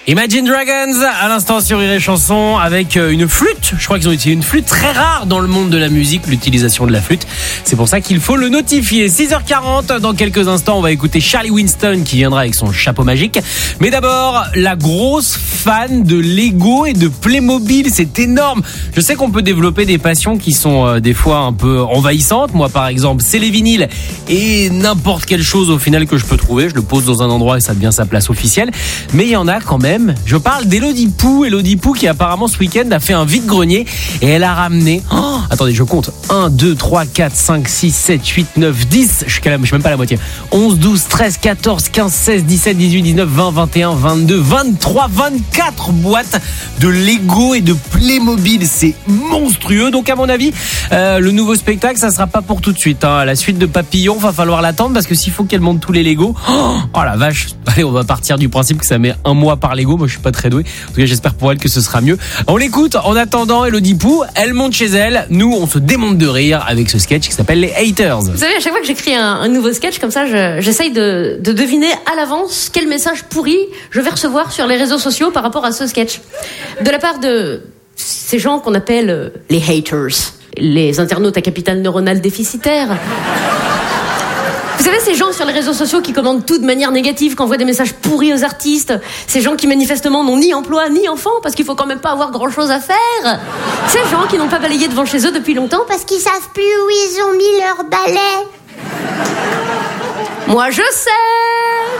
Imagine Dragons, à l'instant sur Rire et Chanson, avec une flûte. Je crois qu'ils ont utilisé une flûte très rare dans le monde de la musique, l'utilisation de la flûte. C'est pour ça qu'il faut le notifier. 6h40, dans quelques instants, on va écouter Charlie Winston qui viendra avec son chapeau magique. Mais d'abord, la grosse fan de Lego et de Playmobil, c'est énorme. Je sais qu'on peut développer des passions qui sont des fois un peu envahissantes. Moi, par exemple, c'est les vinyles et n'importe quelle chose au final que je peux trouver. Je le pose dans un endroit et ça devient sa place officielle. Mais il y en a quand même. Je parle d'Elodie Pou. Elodie Pou qui apparemment ce week-end a fait un vide-grenier et elle a ramené... attendez, je compte. 1, 2, 3, 4, 5, 6, 7, 8, 9, 10. Je suis même pas à la moitié. 11, 12, 13, 14, 15, 16, 17, 18, 19, 20, 21, 22, 23, 24 boîtes de Lego et de Playmobil. C'est monstrueux. Donc à mon avis, le nouveau spectacle, ça sera pas pour tout de suite. À la suite de Papillon, va falloir l'attendre parce que s'il faut qu'elle monte tous les Lego... Oh la vache. Allez, on va partir du principe que ça met un mois par Lego. Moi, je suis pas très doué. En tout cas, j'espère pour elle que ce sera mieux. On l'écoute. En attendant, Elodie Pou, elle monte chez elle. Nous, on se démonte de rire avec ce sketch qui s'appelle les Haters. Vous savez, à chaque fois que j'écris un nouveau sketch comme ça, j'essaye de deviner à l'avance quel message pourri je vais recevoir sur les réseaux sociaux par rapport à ce sketch. De la part de ces gens qu'on appelle les haters, les internautes à capital neuronal déficitaire. Vous savez, ces gens sur les réseaux sociaux qui commentent tout de manière négative, qui envoient des messages pourris aux artistes, ces gens qui manifestement n'ont ni emploi ni enfant, parce qu'il faut quand même pas avoir grand chose à faire, ces gens qui n'ont pas balayé devant chez eux depuis longtemps parce qu'ils savent plus où ils ont mis leur balai. Moi je sais.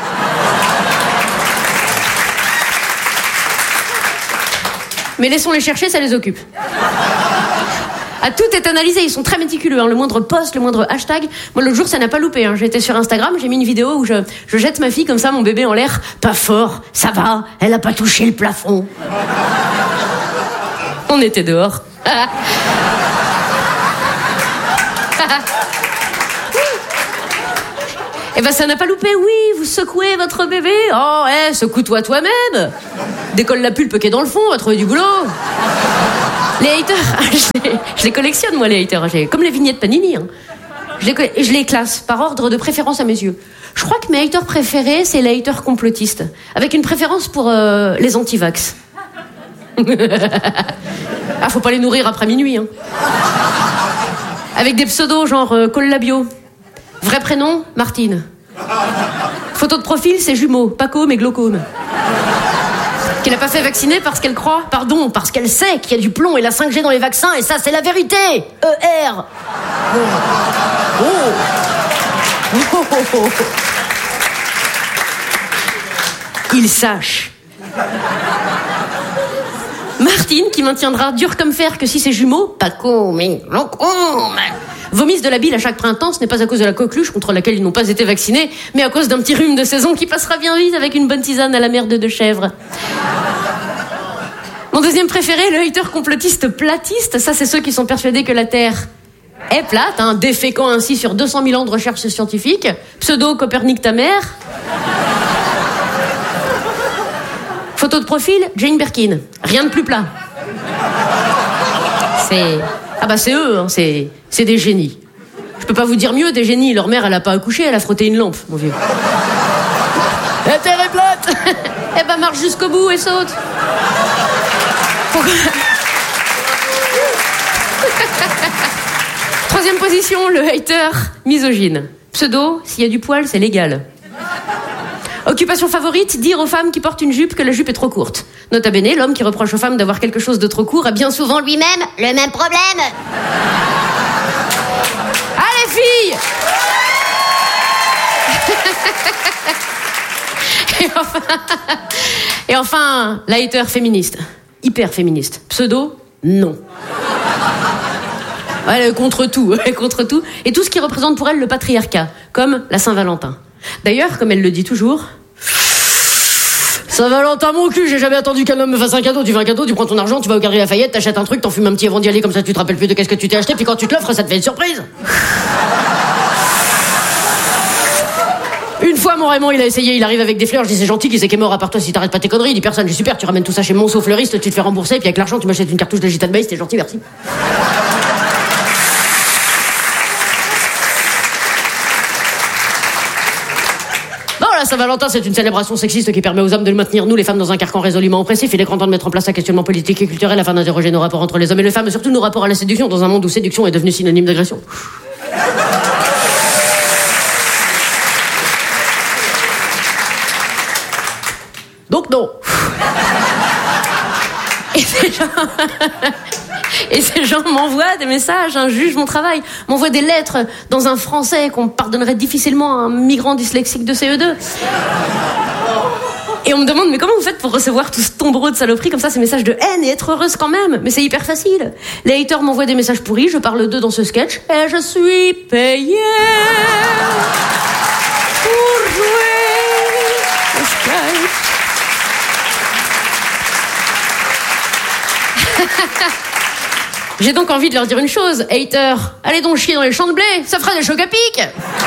Mais laissons-les chercher, ça les occupe. Tout est analysé, ils sont très méticuleux. Le moindre post, le moindre hashtag. Moi, l'autre jour, ça n'a pas loupé. J'étais sur Instagram, j'ai mis une vidéo où je jette ma fille comme ça, mon bébé en l'air. Pas fort, ça va, elle a pas touché le plafond. On était dehors. Eh ben, ça n'a pas loupé, oui, vous secouez votre bébé. Oh, secoue-toi toi-même. Décolle la pulpe qui est dans le fond, va trouver du boulot. Les haters, je les collectionne, moi, les haters. Comme les vignettes Panini. Je les classe par ordre de préférence à mes yeux. Je crois que mes haters préférés, c'est les haters complotistes. Avec une préférence pour les anti-vax. Faut pas les nourrir après minuit. Avec des pseudos genre Collabio. Vrai prénom, Martine. Photo de profil, c'est jumeaux. Paco, mais glaucome. Qu'elle n'a pas fait vacciner parce qu'elle croit, parce qu'elle sait qu'il y a du plomb et la 5G dans les vaccins, et ça, c'est la vérité. ER. Qu'il sache. Martine, qui maintiendra dur comme fer que si ses jumeaux, Paco, mais glaucome, vomissent de la bile à chaque printemps, ce n'est pas à cause de la coqueluche contre laquelle ils n'ont pas été vaccinés, mais à cause d'un petit rhume de saison qui passera bien vite avec une bonne tisane à la merde de chèvre. Mon deuxième préféré, le hater complotiste platiste, ça c'est ceux qui sont persuadés que la Terre est plate, déféquant ainsi sur 200 000 ans de recherche scientifique, pseudo Copernic ta mère. Photo de profil, Jane Birkin, rien de plus plat. C'est eux, c'est des génies. Je peux pas vous dire mieux, des génies. Leur mère, elle a pas accouché, elle a frotté une lampe, mon vieux. La Terre est plate. Eh ben, marche jusqu'au bout et saute. Troisième position, le hater misogyne. Pseudo, s'il y a du poil, c'est légal. Occupation favorite, dire aux femmes qui portent une jupe que la jupe est trop courte. Nota bene, l'homme qui reproche aux femmes d'avoir quelque chose de trop court a bien souvent lui-même le même problème. Allez, filles. Et enfin, la hater féministe. Hyper féministe. Pseudo, non. Elle est contre tout. Et tout ce qui représente pour elle le patriarcat, comme la Saint-Valentin. D'ailleurs, comme elle le dit toujours, Saint-Valentin, mon cul, j'ai jamais attendu qu'un homme me fasse un cadeau. Tu veux un cadeau, tu prends ton argent, tu vas au Galeries Lafayette, t'achètes un truc, t'en fumes un petit avant d'y aller, comme ça tu te rappelles plus de qu'est-ce que tu t'es acheté, puis quand tu te l'offres, ça te fait une surprise. Une fois, mon Raymond, il a essayé, il arrive avec des fleurs, je dis c'est gentil, qui c'est qui est mort à part toi si t'arrêtes pas tes conneries, il dit personne, je dis super, tu ramènes tout ça chez Monceau fleuriste, tu te fais rembourser, puis avec l'argent, tu m'achètes une cartouche de Gitane Base, t'es gentil, merci. la Saint-Valentin, c'est une célébration sexiste qui permet aux hommes de maintenir nous, les femmes, dans un carcan résolument oppressif. Il est grand temps de mettre en place un questionnement politique et culturel afin d'interroger nos rapports entre les hommes et les femmes, et surtout nos rapports à la séduction, dans un monde où séduction est devenue synonyme d'agression. Donc non. Et ces gens m'envoient des messages, jugent mon travail, m'envoient des lettres dans un français qu'on pardonnerait difficilement à un migrant dyslexique de CE2. Et on me demande, mais comment vous faites pour recevoir tout ce tombereau de saloperies comme ça, ces messages de haine, et être heureuse quand même? Mais c'est hyper facile. Les haters m'envoient des messages pourris, je parle d'eux dans ce sketch, et je suis payée pour jouer au sketch. J'ai donc envie de leur dire une chose, haters, allez donc chier dans les champs de blé, ça fera des chocs à pic.